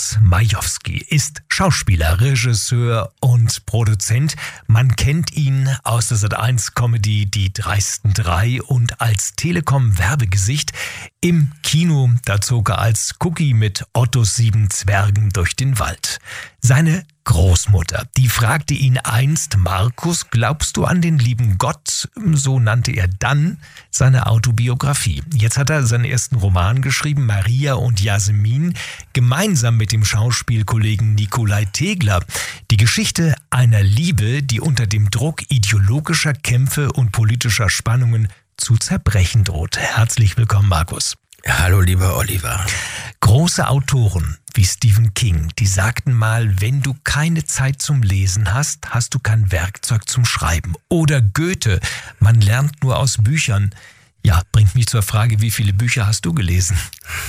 Markus Majowski ist Schauspieler, Regisseur und Produzent. Man kennt ihn aus der Sat.1-Comedy Die dreisten drei und als Telekom-Werbegesicht. Im Kino, da zog er als Cookie mit Ottos 7 Zwergen durch den Wald. Seine Großmutter, die fragte ihn einst: Markus, glaubst du an den lieben Gott? So nannte er dann seine Autobiografie. Jetzt hat er seinen ersten Roman geschrieben, Maria und Jasmin, gemeinsam mit dem Schauspielkollegen Nikolai Tegler. Die Geschichte einer Liebe, die unter dem Druck ideologischer Kämpfe und politischer Spannungen zu zerbrechen droht. Herzlich willkommen, Markus. Hallo, lieber Oliver. Große Autoren wie Stephen King, die sagten mal, wenn du keine Zeit zum Lesen hast, hast du kein Werkzeug zum Schreiben. Oder Goethe, man lernt nur aus Büchern. Ja, bringt mich zur Frage, wie viele Bücher hast du gelesen?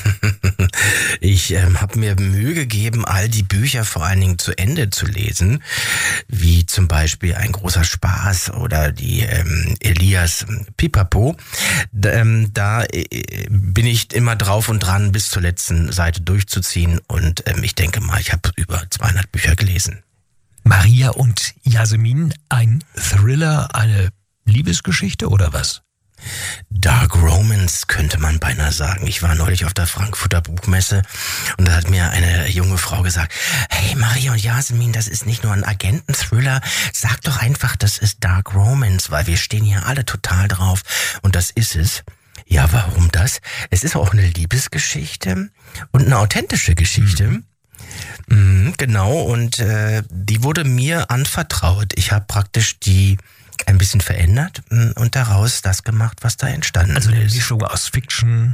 Ich habe mir Mühe gegeben, all die Bücher vor allen Dingen zu Ende zu lesen, wie zum Beispiel Ein großer Spaß oder die Elias Pipapo. Da bin ich immer drauf und dran, bis zur letzten Seite durchzuziehen und ich denke mal, ich habe über 200 Bücher gelesen. Maria und Jasmin, ein Thriller, eine Liebesgeschichte oder was? Dark Romance könnte man beinahe sagen. Ich war neulich auf der Frankfurter Buchmesse und da hat mir eine junge Frau gesagt: Hey, Maria und Jasmin, das ist nicht nur ein Agenten-Thriller, sag doch einfach, das ist Dark Romance, weil wir stehen hier alle total drauf und das ist es. Ja, warum das? Es ist auch eine Liebesgeschichte und eine authentische Geschichte. Genau, und die wurde mir anvertraut. Ich habe praktisch die ein bisschen verändert und daraus das gemacht, was da entstanden ist. Also eine Mischung aus Fiction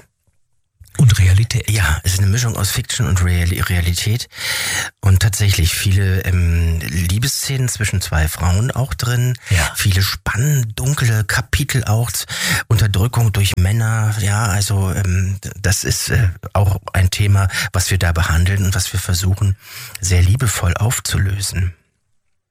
und Realität. Ja, es ist eine Mischung aus Fiction und Realität und tatsächlich viele Liebesszenen zwischen zwei Frauen auch drin, ja. Viele spannende, dunkle Kapitel auch, Unterdrückung durch Männer, ja, also das ist auch ein Thema, was wir da behandeln und was wir versuchen, sehr liebevoll aufzulösen.